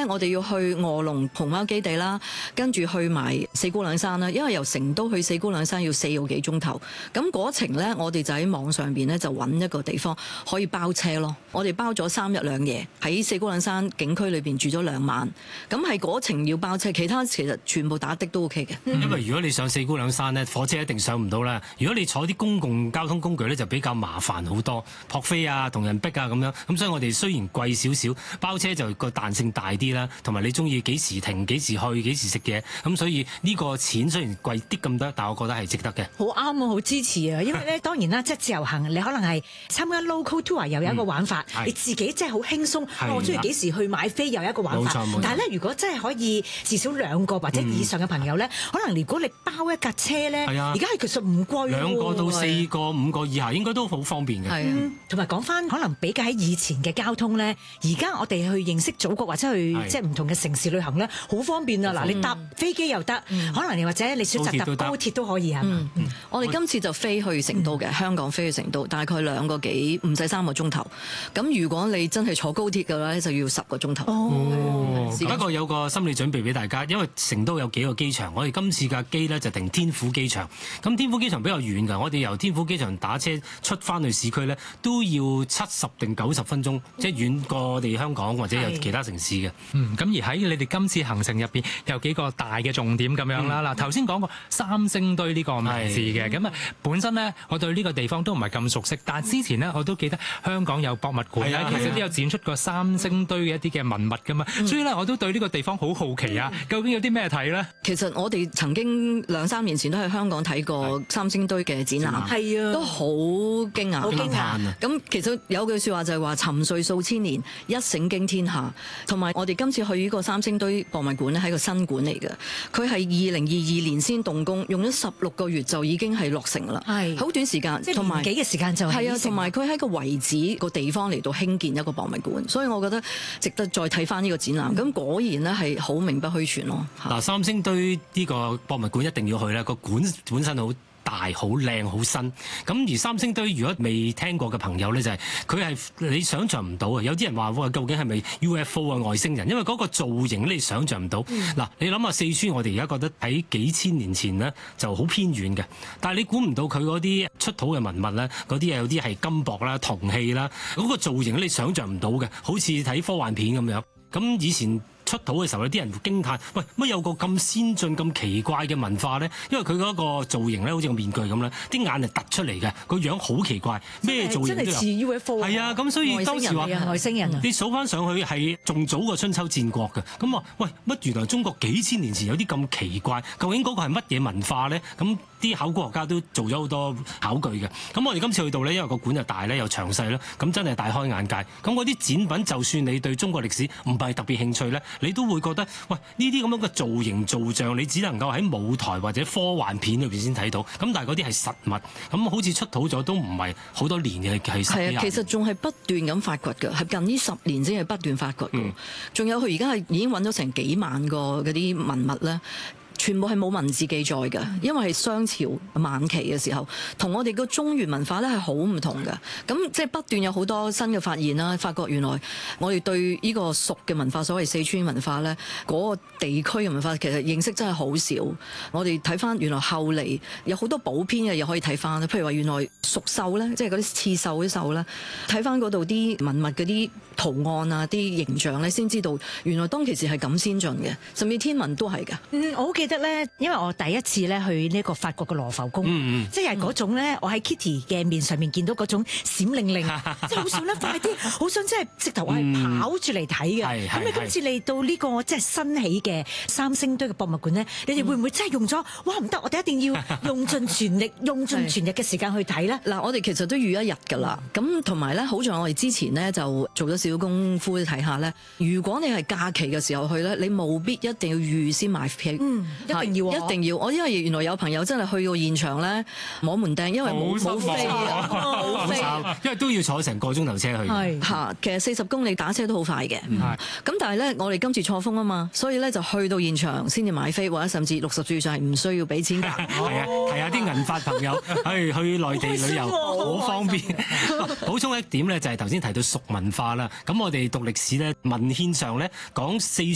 我哋要去臥龍熊貓基地啦，跟住去埋四姑娘山啦。因為由成都去四姑娘山要4個幾鐘頭，咁嗰程咧，我哋就喺網上邊咧就揾一個地方可以包車咯。我哋包咗3日2夜喺四姑娘山景區裏邊住咗2晚，咁係嗰程要包車，其他其實全部打的都 OK 嘅。 因為如果你上四姑娘山咧，火車一定上唔到啦。如果你坐啲公共交通工具咧，就比較麻煩好多，撲飛啊、同人逼啊咁樣。咁所以我哋雖然貴少少，包車就個彈性大啲啦，同埋你中意幾時停、幾時去、幾時食嘢。咁所以呢個錢雖然貴啲咁多，但我覺得係值得嘅。 好啱啊，好支持啊！因為咧，當然啦，即係自由行，你可能係參加 local tour 又有一個玩法，你自己即係好輕鬆。我中意幾時去買飛又有一個玩法。但係咧，如果真係可以至少2個或者以上嘅朋友咧，可能如果你包一架車咧，而家係其實唔貴喎。 2個到4個、5個以下應該都好方便嘅。 同埋講翻，可能比較喺以前嘅交通咧，而家我哋去認識祖國或者去即係唔同嘅城市旅行咧，好方便啊！嗱，你搭飛機又得，可能又或者你選擇搭高鐵都可以係嘛？ 我哋今次就飛去成都嘅，香港飛去成都，大概2個幾，唔使3個鐘頭。咁如果你真係坐高鐵嘅話咧，就要10個鐘頭。 不過有個心理準備俾大家，因為成都有幾個機場，我哋今次架機咧就停天府機場。咁天府機場比較遠㗎，我哋由天府機場打車出翻去市區咧，都要70定90分鐘，即係遠過我哋香港或者有其他城市嘅。 咁而喺你哋今次行程入邊有幾個大嘅重點咁樣啦。嗱，頭先講過三星堆呢個名字嘅，咁啊本身咧我對呢個地方都唔係咁熟悉，但係之前咧我都記得香港有博物館咧，其實都有展出過三星堆嘅一啲嘅文物㗎嘛，所以咧我都對呢個地方好好奇啊！究竟有啲咩睇咧？ 其實我哋曾經2-3年前都喺香港睇過三星堆嘅展覽，係啊，都好驚訝，好驚訝。咁其實有句説話就係話沉睡數千年，一醒驚天下。同埋我哋今次去呢個三星堆博物館咧，係個新館嚟嘅，佢係2022年先動工，用咗16個月就已經係落成啦，係好短時間， 即係年幾嘅時間就係啊，同埋佢喺個遺址個地方嚟到興建一個博物館，所以我覺得值得再睇翻呢個展覽。咁果然咧係好名不虛傳咯。 嗱，三星堆呢個博物館一定要去啦，個館本身好大、好靚、好新。咁而三星堆如果未聽過嘅朋友咧，就係佢係你想像唔到啊！有啲人話究竟係咪 UFO 啊外星人？因為嗰個造型你想像唔到。嗱，你諗下四川，我哋而家覺得喺幾千年前呢就好偏遠嘅，但係你估唔到佢嗰啲出土嘅文物咧，嗰啲有啲係金箔啦、銅器啦，嗰個造型你想像唔到嘅，好似睇科幻片咁樣。咁以前出土嘅時候，有啲人驚嘆：喂，乜有個咁先進、咁奇怪嘅文化咧？因為佢嗰個造型咧，好似個面具咁咧，啲眼係突出嚟嘅，個樣好奇怪，咩造型都有。真係似 UFO。係啊，咁所以當時話外星人， 你數翻上去係仲早過春秋戰國嘅。咁話喂，乜原來中國幾千年前有啲咁奇怪？究竟嗰個係乜嘢文化咧？咁啲考古學家都做咗好多考據嘅。咁我哋今次去到咧，因為個館又大咧，又詳細啦，咁真係大開眼界。咁嗰啲展品，就算你對中國歷史唔係特別興趣咧，你都會覺得喂，呢啲咁樣嘅造型造像，你只能夠喺舞台或者科幻片裏邊先睇到。咁但係嗰啲係實物，咁好似出土咗都唔係好多年嘅，係10幾年。 其實仲係不斷咁發掘嘅，係近呢10年先係不斷發掘嘅。仲有佢而家係已經揾咗成幾萬個嗰啲文物咧。全部係冇文字記載嘅，因為係商朝晚期嘅時候，同我哋個中原文化咧係好唔同嘅。咁即係不斷有好多新嘅發現啦，發覺原來我哋對呢個蜀嘅文化，所謂四川文化咧，嗰個地區嘅文化其實認識真係好少。我哋睇翻原來後嚟有好多補編嘅嘢可以睇翻，譬如話原來蜀獸咧，即係嗰啲刺繡啲獸咧，睇翻嗰度啲文物嗰啲圖案啊、啲形象咧，先知道原來當其時係咁先進嘅，甚至天文都係㗎。 我好記得咧，因為我第一次咧去呢個法國嘅羅浮宮，即係嗰種咧，我喺 Kitty 嘅面上面見到嗰種閃靈靈，即係好想咧快啲，好想即係直頭我係跑住嚟睇嘅。咁你今次嚟到呢個即係新起嘅三星堆嘅博物館咧，你哋會唔會真係用咗？哇唔得，我哋一定要用盡全力、用盡全日嘅時間去睇咧。 嗱，我哋其實都預一日㗎啦。咁同埋咧，好在我哋之前咧就做咗少少功夫睇下咧。如果你係假期嘅時候去咧，你務必一定要預先買票。一定要，我因為原來有朋友真係去到現場咧摸門釘，因為冇飛啊，冇飛， 因為都要坐成個鐘頭車去。 其實40公里打車都好快嘅。咁但係咧，我哋今次錯峰啊嘛，所以咧就去到現場先至買飛，或者甚至60歲以上係唔需要俾錢㗎。 係啊，啲銀髮朋友去內地旅遊好方便。補充一點咧，就係頭先提到蜀文化啦。咁我哋讀歷史咧，文獻上咧講四